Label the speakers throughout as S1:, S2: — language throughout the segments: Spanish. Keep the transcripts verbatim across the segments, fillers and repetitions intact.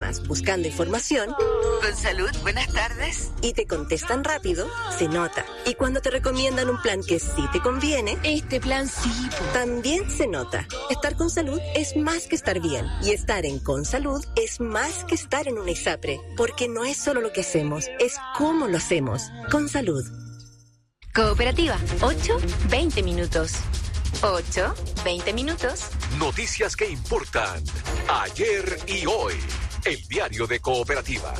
S1: llamas buscando información.
S2: Con salud, buenas tardes.
S1: Y te contestan rápido, se nota. Y cuando te recomiendan un plan que sí te conviene,
S2: este plan sí, po.
S1: También se nota. Estar con salud es más que estar bien. Y estar en Con Salud es más que estar en una ISAPRE. Porque no es solo lo que hacemos, es cómo lo hacemos. Con Salud.
S3: Cooperativa, ocho, veinte minutos. ocho, veinte minutos.
S4: Noticias que importan. Ayer y hoy. El diario de Cooperativa.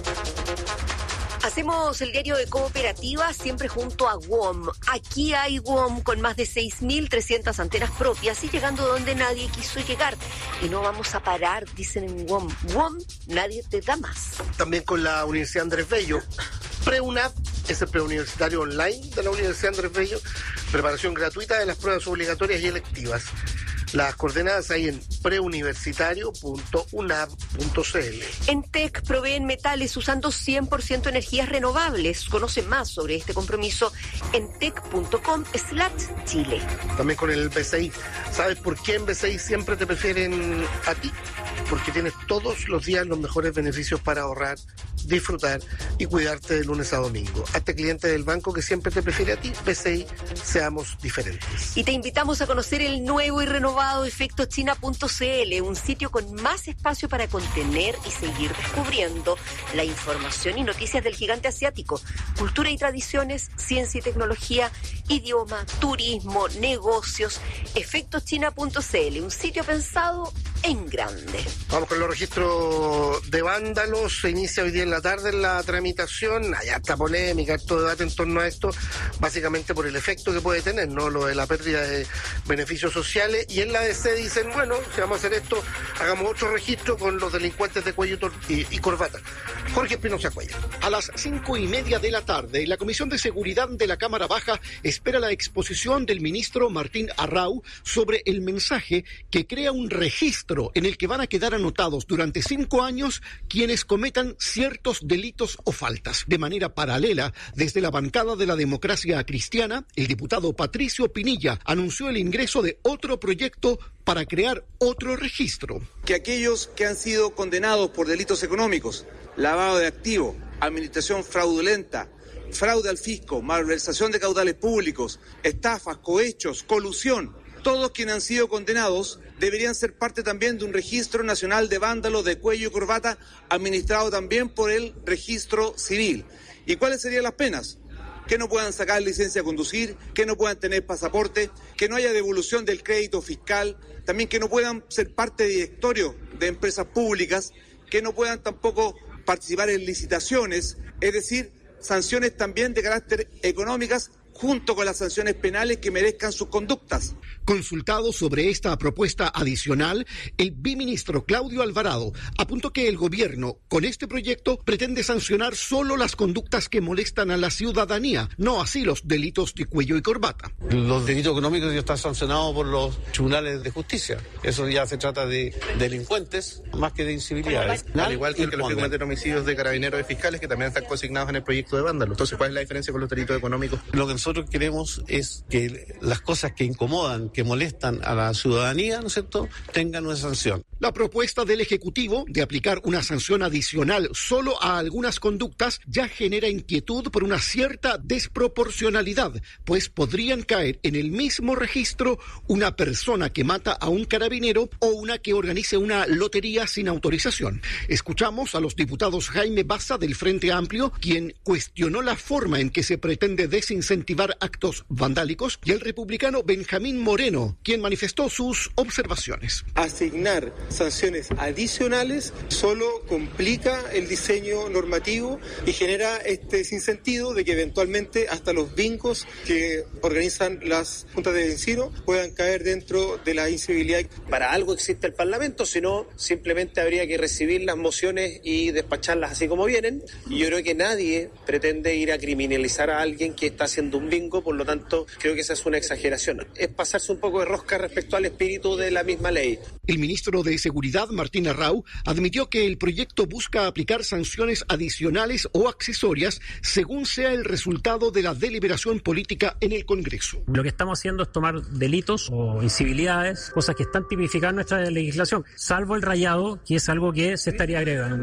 S5: Hacemos el diario de Cooperativa siempre junto a W O M. Aquí hay W O M con más de seis mil trescientas antenas propias y llegando donde nadie quiso llegar. Y no vamos a parar, dicen en W O M. W O M, nadie te da más.
S6: También con la Universidad Andrés Bello. PreUNAV es el preuniversitario online de la Universidad Andrés Bello. Preparación gratuita de las pruebas obligatorias y electivas. Las coordenadas hay en preuniversitario punto unav punto c l.
S5: Entec proveen metales usando cien por ciento energías renovables. Conoce más sobre este compromiso en tec punto com slash chile.
S6: También con el B C I. ¿Sabes por qué en B C I siempre te prefieren a ti? Porque tienes todos los días los mejores beneficios para ahorrar, disfrutar y cuidarte de lunes a domingo. Hazte cliente del banco que siempre te prefiere a ti. B C I, seamos diferentes.
S5: Y te invitamos a conocer el nuevo y renovado efecto china punto c l, un sitio con más espacio para contener y seguir descubriendo la información y noticias del gigante asiático, cultura y tradiciones, ciencia y tecnología, idioma, turismo, negocios. efecto china punto c l, un sitio pensado en grande.
S6: Vamos con los registros de vándalos. Se inicia hoy día en la tarde la tramitación. Hay harta polémica, harto debate en torno a esto, básicamente por el efecto que puede tener, ¿no? Lo de la pérdida de beneficios sociales. Y en la A D C dicen, bueno, si vamos a hacer esto, hagamos otro registro con los delincuentes de cuello y, y corbata. Jorge Espinosa Cuellar.
S7: A las cinco y media de la tarde, la Comisión de Seguridad de la Cámara Baja espera la exposición del ministro Martín Arrau sobre el mensaje que crea un registro en el que van a quedar anotados durante cinco años quienes cometan ciertos delitos o faltas. De manera paralela, desde la bancada de la Democracia Cristiana, el diputado Patricio Pinilla anunció el ingreso de otro proyecto para crear otro registro.
S8: Que aquellos que han sido condenados por delitos económicos, lavado de activos, administración fraudulenta, fraude al fisco, malversación de caudales públicos, estafas, cohechos, colusión, todos quienes han sido condenados deberían ser parte también de un registro nacional de vándalos de cuello y corbata administrado también por el registro civil. ¿Y cuáles serían las penas? Que no puedan sacar licencia de conducir, que no puedan tener pasaporte, que no haya devolución del crédito fiscal, también que no puedan ser parte de directorio de empresas públicas, que no puedan tampoco participar en licitaciones, es decir, sanciones también de carácter económicas junto con las sanciones penales que merezcan sus conductas.
S7: Consultado sobre esta propuesta adicional, el biministro Claudio Alvarado apuntó que el gobierno, con este proyecto, pretende sancionar solo las conductas que molestan a la ciudadanía, no así los delitos de cuello y corbata.
S9: Los delitos económicos ya están sancionados por los tribunales de justicia. Eso ya se trata de delincuentes más que de incivilidades.
S10: Al igual que, que los que cometen homicidios de carabineros y fiscales que también están consignados en el proyecto de vándalo. Entonces, ¿cuál es la diferencia con los delitos económicos?
S9: Lo que nosotros queremos es que las cosas que incomodan, que molestan a la ciudadanía, ¿no es cierto?, tengan una sanción.
S7: La propuesta del Ejecutivo de aplicar una sanción adicional solo a algunas conductas ya genera inquietud por una cierta desproporcionalidad, pues podrían caer en el mismo registro una persona que mata a un carabinero o una que organice una lotería sin autorización. Escuchamos a los diputados Jaime Baza del Frente Amplio, quien cuestionó la forma en que se pretende desincentivar actos vandálicos, y el republicano Benjamín Moreno, quien manifestó sus observaciones.
S11: Asignar sanciones adicionales solo complica el diseño normativo y genera este sinsentido de que eventualmente hasta los vincos que organizan las juntas de vecinos puedan caer dentro de la incivilidad.
S12: Para algo existe el Parlamento, si no, simplemente habría que recibir las mociones y despacharlas así como vienen. Y yo creo que nadie pretende ir a criminalizar a alguien que está haciendo un bingo, por lo tanto, creo que esa es una exageración. Es pasarse un poco de rosca respecto al espíritu de la misma ley.
S7: El ministro de Seguridad, Martín Arrau, admitió que el proyecto busca aplicar sanciones adicionales o accesorias según sea el resultado de la deliberación política en el Congreso.
S13: Lo que estamos haciendo es tomar delitos o incivilidades, cosas que están tipificadas en nuestra legislación, salvo el rayado, que es algo que se estaría agregando.